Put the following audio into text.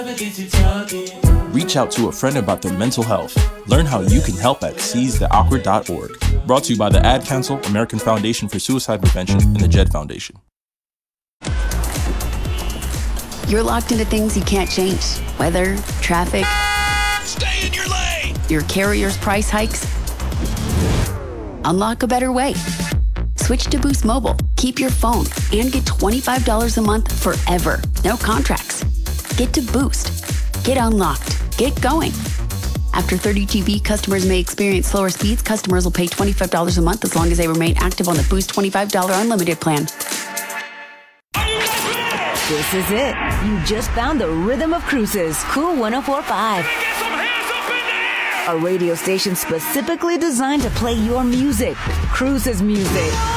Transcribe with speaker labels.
Speaker 1: Reach out to a friend about their mental health. Learn how you can help at seizetheawkward.org. Brought to you by the Ad Council, American Foundation for Suicide Prevention, and the JED Foundation.
Speaker 2: You're locked into things you can't change. Weather, traffic.
Speaker 3: Stay in your lane!
Speaker 2: Your carrier's price hikes. Unlock a better way. Switch to Boost Mobile. Keep your phone and get $25 a month forever. No contracts. Get to Boost. Get unlocked. Get going. After 30 GB, customers may experience slower speeds. Customers will pay $25 a month as long as they remain active on the Boost $25 unlimited plan.
Speaker 4: This is it. You just found the rhythm of Cruises. Cool 104.5. A radio station specifically designed to play your music. Cruises music.